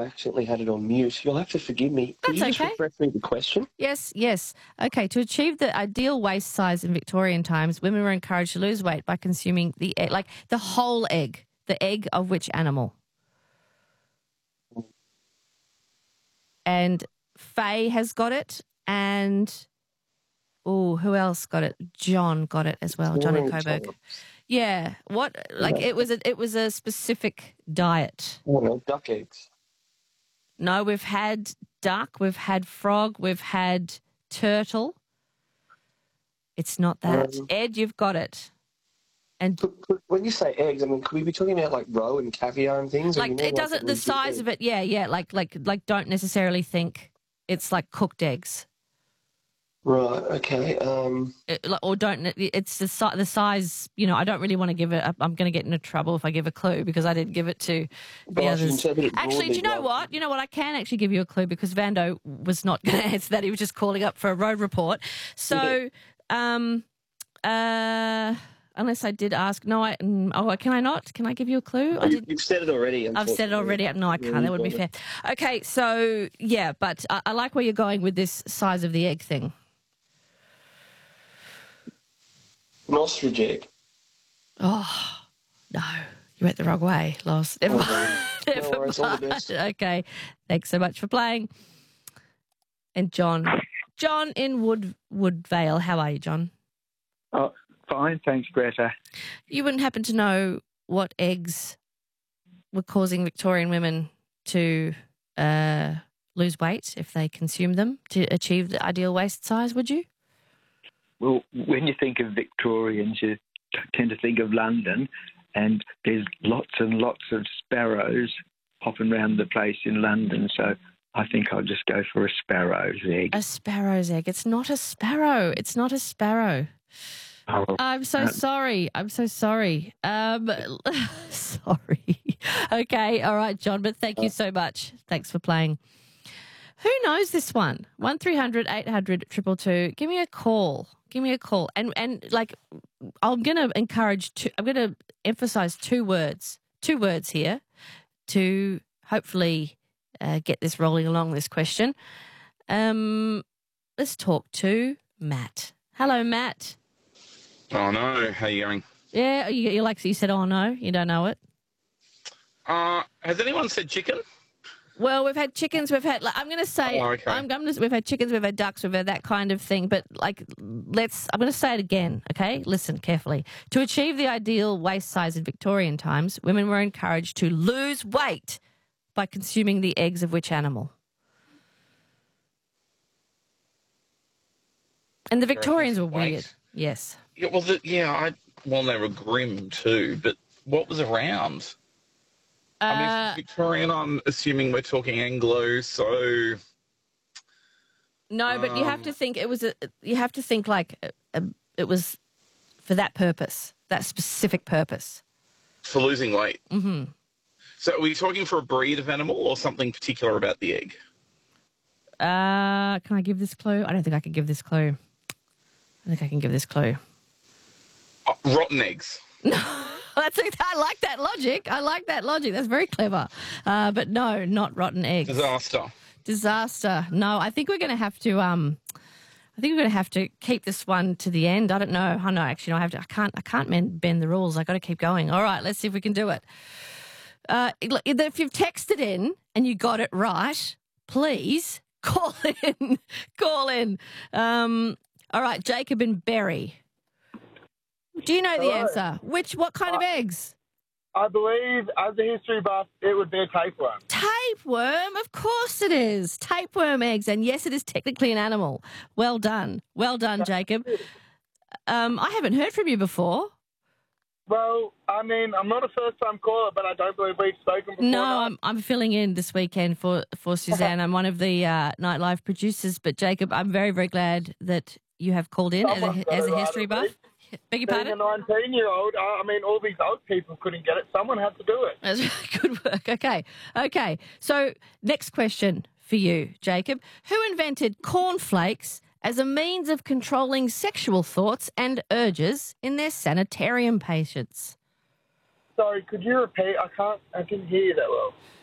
accidentally had it on mute. You'll have to forgive me. Could That's you just okay. refresh me the question? Yes. Okay, to achieve the ideal waist size in Victorian times, women were encouraged to lose weight by consuming the egg, like the whole egg. The egg of which animal? And Faye has got it, and who else got it? John got it as well. John in Coburg. Yeah. What? Like it was a specific diet. Oh, no, duck eggs. No, we've had duck, we've had frog, we've had turtle. It's not that. Ed, you've got it. And when you say eggs, I mean, could we be talking about like roe and caviar and things? Like it doesn't. The size of it, yeah. Like don't necessarily think it's like cooked eggs. Right. Okay. Or don't. It's the size. You know, I don't really want to give it. I'm going to get into trouble if I give a clue because I didn't give it to the others. Actually, do you know what? You know what? I can actually give you a clue because Vando was not going to answer that. He was just calling up for a road report. So, unless I did ask, no. Can I not? Can I give you a clue? You've said it already. I've said it already. No, I can't. That would be fair. Okay, so yeah, but I like where you're going with this size of the egg thing. An ostrich egg. Oh, no. You went the wrong way, Loz. Never mind. Never mind. Okay. Thanks so much for playing. And John in Woodvale. How are you, John? Oh, fine. Thanks, Greta. You wouldn't happen to know what eggs were causing Victorian women to lose weight if they consumed them to achieve the ideal waist size, would you? Well, when you think of Victorians, you tend to think of London, and there's lots and lots of sparrows hopping around the place in London, so I think I'll just go for a sparrow's egg. A sparrow's egg. It's not a sparrow. It's not a sparrow. Oh, I'm so sorry. I'm so sorry. Sorry. Okay. All right, John, but thank you so much. Thanks for playing. Who knows this one? 1300 800 222. Give me a call. And like, I'm going to emphasize two words here to hopefully get this rolling along, this question. Let's talk to Matt. Hello, Matt. Oh, no. How are you going? Yeah, you like you said, oh, no, you don't know it. Has anyone said chicken? Well, we've had chickens. We've had. I'm going to say. Oh, okay. We've had chickens. We've had ducks. We've had that kind of thing. But like, I'm going to say it again. Okay, listen carefully. To achieve the ideal waist size in Victorian times, women were encouraged to lose weight by consuming the eggs of which animal? And the Victorians were weird. Yes. Yeah, well, they were grim too. But what was around? I mean, Victorian, I'm assuming we're talking Anglo, so... No, but you have to think it was it was for that purpose, that specific purpose. For losing weight? Mm-hmm. So are we talking for a breed of animal or something particular about the egg? Can I give this clue? I don't think I can give this clue. I think I can give this clue. Oh, rotten eggs. No. I like that logic. That's very clever. But no, not rotten eggs. Disaster. No, I think we're going to have to. Keep this one to the end. I don't know. Oh, no, actually, no, I can't bend the rules. I got to keep going. All right, let's see if we can do it. If you've texted in and you got it right, please call in. All right, Jacob and Berry. Do you know the answer? What kind of eggs? I believe, as a history buff, it would be a tapeworm. Tapeworm? Of course it is. Tapeworm eggs. And yes, it is technically an animal. Well done. Well done, Jacob. I haven't heard from you before. Well, I mean, I'm not a first-time caller, but I don't believe we've spoken before. No, I'm filling in this weekend for Suzanne. I'm one of the Night Live producers. But, Jacob, I'm very, very glad that you have called in as a history buff. Beg your pardon? Being a 19-year-old, I mean, all these old people couldn't get it. Someone had to do it. That's good work. Okay. So next question for you, Jacob. Who invented cornflakes as a means of controlling sexual thoughts and urges in their sanitarium patients? Sorry, could you repeat? I didn't hear you that well.